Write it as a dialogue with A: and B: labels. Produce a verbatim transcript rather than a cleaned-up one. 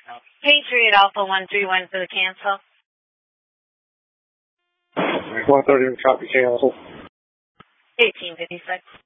A: Patriot Alpha one three one for the cancel.
B: one thirty, copy cancel.
A: eighteen fifty-six.